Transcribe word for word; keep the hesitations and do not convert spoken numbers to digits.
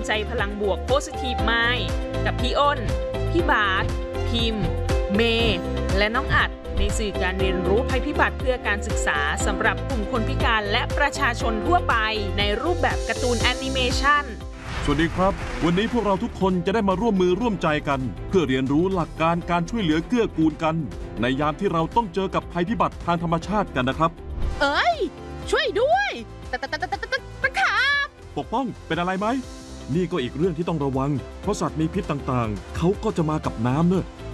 ใจพลังบวก Positive Mind กับพี่อ้นพี่บาสพิมพ์เมย์และน้องอัดในสื่อการเรียนรู้ภัยพิบัติเพื่อการศึกษาสำหรับกลุ่มคนพิการและประชาชนทั่วไปในรูปแบบการ์ตูนแอนิเมชันสวัสดีครับวันนี้พวกเราทุกคนจะได้มาร่วมมือร่วมใจกันเพื่อเรียนรู้หลักการการช่วยเหลือเกื้อกูลกันในยามที่เราต้องเจอกับภัยพิบัติทางธรรมชาติกันนะครับเอ้ยช่วยด้วยตะตะตะตะตะตะตะขาบปกป้องเป็นอะไรไหมนี่ก็อีกเรื่องที่ต้องระวังเพราะสัตว์มีพิษต่างๆเขาก็จะมากับน้ำเนอะ